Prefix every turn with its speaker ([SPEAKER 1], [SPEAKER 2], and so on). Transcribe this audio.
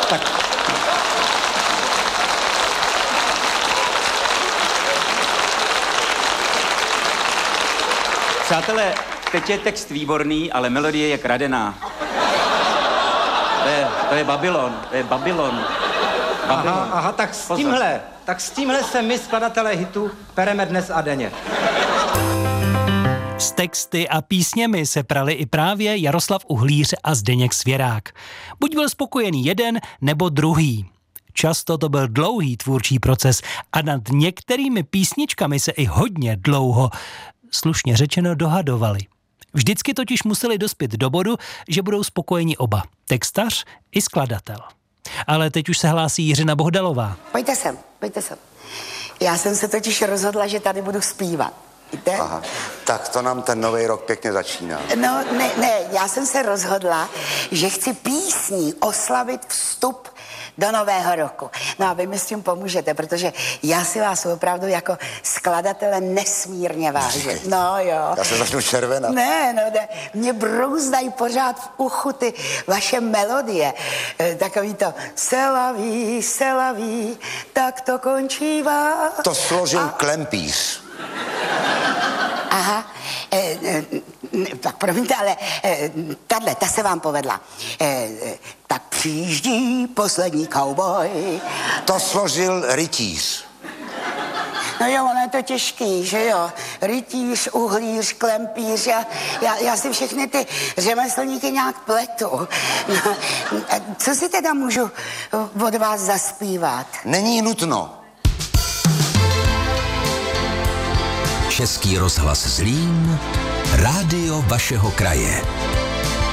[SPEAKER 1] Tak. Přátelé, teď je text výborný, ale melodie je kradená. To je Babylon, to je Babylon.
[SPEAKER 2] Aha, tak s tímhle se my, skladatelé hitu, pereme dnes a denně.
[SPEAKER 3] S texty a písněmi se prali i právě Jaroslav Uhlíř a Zdeněk Svěrák. Buď byl spokojený jeden, nebo druhý. Často to byl dlouhý tvůrčí proces a nad některými písničkami se i hodně dlouho, slušně řečeno, dohadovali. Vždycky totiž museli dospět do bodu, že budou spokojeni oba, textař i skladatel. Ale teď už se hlásí Jiřina Bohdalová.
[SPEAKER 4] Pojďte sem. Já jsem se totiž rozhodla, že tady budu zpívat. Víte?
[SPEAKER 5] Aha, tak to nám ten nový rok pěkně začíná.
[SPEAKER 4] No, ne, já jsem se rozhodla, že chci písní oslavit vstup do nového roku. No a vy mi s tím pomůžete, protože já si vás opravdu jako skladatele nesmírně vážím. No jo.
[SPEAKER 5] Já se začnu červenat.
[SPEAKER 4] Ne, mě brouzdají pořád v uchu ty vaše melodie. Takový to se laví, tak to končívá.
[SPEAKER 5] To složil Klempíř.
[SPEAKER 4] Aha, tak promiňte, ale ta se vám povedla. Tak přijíždí poslední cowboy.
[SPEAKER 5] To složil Rytíř.
[SPEAKER 4] No jo, ono je to těžký, že jo? Rytíř, Uhlíř, Klempíř, já si všechny ty řemeslníky nějak pletu. No, co si teda můžu od vás zaspívat?
[SPEAKER 5] Není nutno.
[SPEAKER 6] Český rozhlas Zlín, rádio vašeho kraje.